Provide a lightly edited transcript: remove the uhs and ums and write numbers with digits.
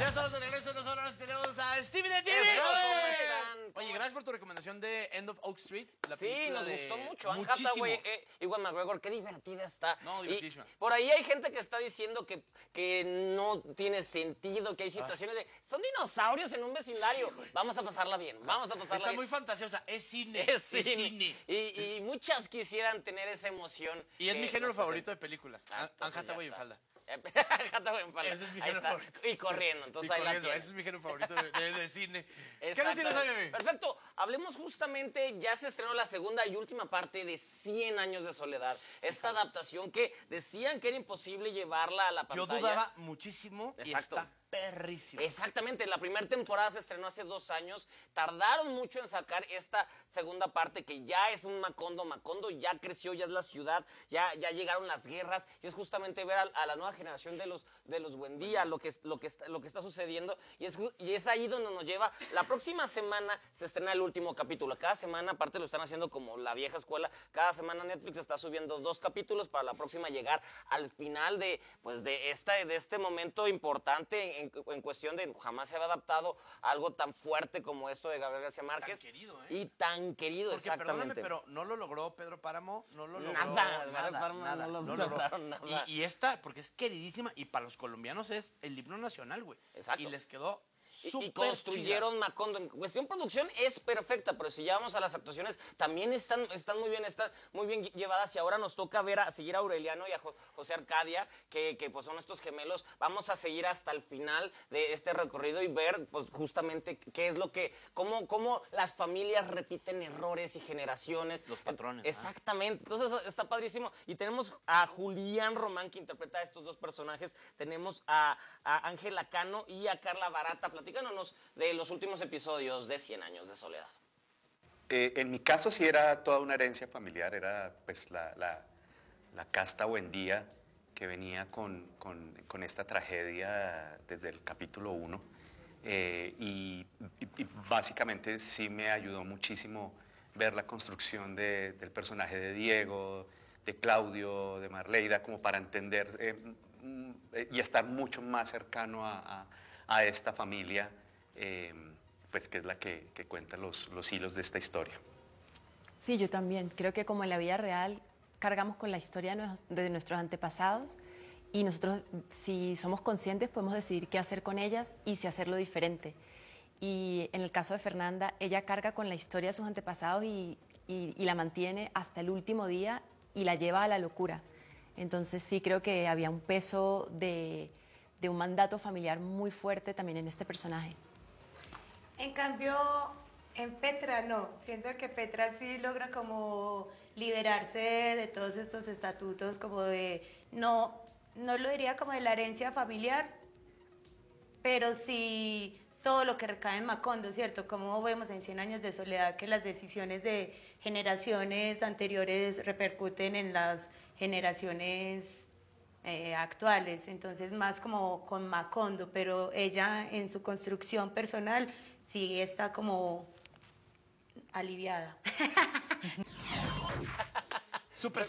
Ya estamos de regreso, nosotros tenemos a Stevie de TV. Oye, gracias por tu recomendación de End of Oak Street. La Sí, nos de... gustó mucho. Anne Muchísimo. Hathaway, Ewan McGregor, qué divertida está. No, divertísima. Y por ahí hay gente que está diciendo que no tiene sentido, que hay situaciones de... Son dinosaurios en un vecindario. Sí, vamos a pasarla bien, vamos a pasarla Está bien. muy fantasiosa, es cine. Es cine. Y muchas quisieran tener esa emoción. Y es que mi género nos posee. favorito de películas. Anne Entonces Hathaway ya en está. falda. Hathaway en falda. Ese es mi Ahí género está. favorito. Y corriendo, entonces Y ahí la corriendo, tienes. ese es mi género favorito de cine. ¿Qué nos Exactamente. tienes hoy, bebé? Perfecto. Hablemos justamente, ya se estrenó la segunda y última parte de 100 años de soledad. Esta adaptación que decían que era imposible llevarla a la Yo pantalla. dudaba muchísimo. Exacto. Y está perrísimo. Exactamente, la primera temporada se estrenó hace 2 años. Tardaron mucho en sacar esta segunda parte que ya es un Macondo. Macondo ya creció, ya es la ciudad, ya llegaron las guerras. Y es justamente ver a la nueva generación de los Buendía, lo que está sucediendo. Y es ahí donde nos lleva. La próxima semana se estrena el último capítulo. Cada semana, aparte lo están haciendo como la vieja escuela, cada semana Netflix está subiendo 2 capítulos para la próxima llegar al final de este momento importante en cuestión de jamás se había adaptado algo tan fuerte como esto de Gabriel García Márquez. Tan querido, ¿eh? Y tan querido, Porque, exactamente. perdóname, pero no lo logró Pedro Páramo, no lo logró. Nada, no lo logró. lograron nada. Y esta, porque es queridísima, y para los colombianos es el himno nacional, güey. Exacto. Y les quedó Y súper construyeron chida. Macondo. En cuestión producción es perfecta, pero si ya vamos a las actuaciones, también están muy bien llevadas. Y ahora nos toca seguir a Aureliano y a José Arcadia, que pues son estos gemelos. Vamos a seguir hasta el final de este recorrido y ver pues justamente qué es cómo las familias repiten errores y generaciones. Los patrones. Exactamente. Entonces está padrísimo. Y tenemos a Julián Román, que interpreta a estos 2 personajes. Tenemos a Ángela Cano y a Carla Barata. Platícanos de los últimos episodios de 100 años de soledad. En mi caso sí era toda una herencia familiar, era pues la casta Buendía que venía con esta tragedia desde el capítulo 1 y básicamente sí me ayudó muchísimo ver la construcción del personaje de Diego, de Claudio, de Marleida, como para entender y estar mucho más cercano a esta familia, pues que es la que cuenta los hilos de esta historia. Sí, yo también. Creo que como en la vida real cargamos con la historia de nuestros antepasados y nosotros, si somos conscientes, podemos decidir qué hacer con ellas y si hacerlo diferente. Y en el caso de Fernanda, ella carga con la historia de sus antepasados y la mantiene hasta el último día y la lleva a la locura. Entonces sí creo que había un peso de un mandato familiar muy fuerte también en este personaje. En cambio, en Petra no. Siento que Petra sí logra como liberarse de todos estos estatutos, como de, no lo diría como de la herencia familiar, pero sí todo lo que recae en Macondo, ¿cierto? Como vemos en 100 años de soledad que las decisiones de generaciones anteriores repercuten en las generaciones actuales, entonces más como con Macondo, pero ella en su construcción personal sí está como aliviada. Súper